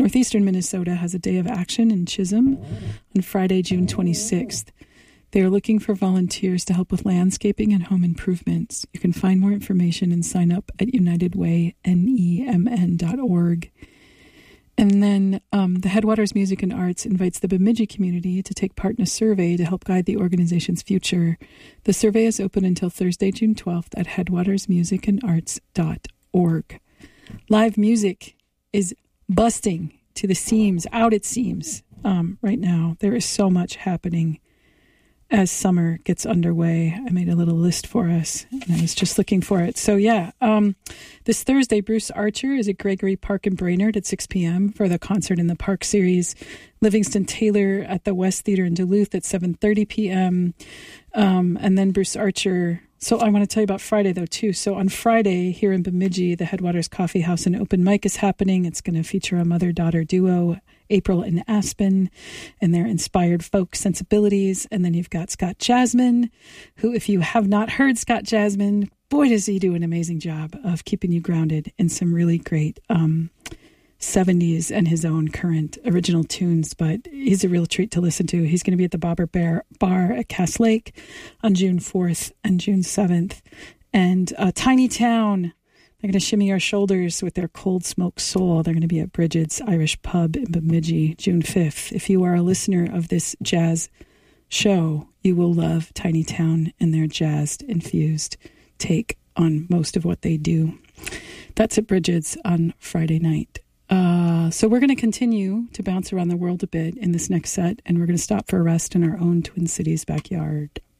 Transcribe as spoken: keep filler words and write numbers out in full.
Northeastern Minnesota has a day of action in Chisholm on Friday, June twenty-sixth. They are looking for volunteers to help with landscaping and home improvements. You can find more information and sign up at united way nemn dot org. And then um, the Headwaters Music and Arts invites the Bemidji community to take part in a survey to help guide the organization's future. The survey is open until Thursday, June twelfth at headwaters music and arts dot org. Live music is busting to the seams, out it seems, um, right now. There is so much happening as summer gets underway. I made a little list for us, and I was just looking for it. So, yeah, um, this Thursday, Bruce Archer is at Gregory Park in Brainerd at six p.m. for the Concert in the Park series. Livingston Taylor at the West Theater in Duluth at seven thirty p.m. Um, and then Bruce Archer. So I want to tell you about Friday, though, too. So on Friday, here in Bemidji, the Headwaters Coffee House and Open Mic is happening. It's going to feature a mother-daughter duo, April and Aspen, and their inspired folk sensibilities. And then you've got Scott Jasmine, who, if you have not heard Scott Jasmine, boy, does he do an amazing job of keeping you grounded in some really great um, seventies and his own current original tunes. But he's a real treat to listen to. He's going to be at the Bobber Bear Bar at Cass Lake on June fourth and June seventh. And uh, Tiny Town, they're going to shimmy our shoulders with their Cold Smoke Soul. They're going to be at Bridget's Irish Pub in Bemidji, June fifth. If you are a listener of this jazz show, you will love Tiny Town and their jazz-infused take on most of what they do. That's at Bridget's on Friday night. Uh, so we're going to continue to bounce around the world a bit in this next set, and we're going to stop for a rest in our own Twin Cities backyard.